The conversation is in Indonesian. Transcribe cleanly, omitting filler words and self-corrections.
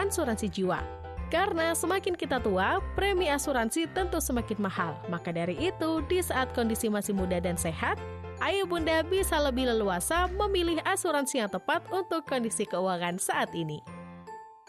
asuransi jiwa. Karena semakin kita tua, premi asuransi tentu semakin mahal. Maka dari itu, di saat kondisi masih muda dan sehat, ayo Bunda bisa lebih leluasa memilih asuransi yang tepat untuk kondisi keuangan saat ini.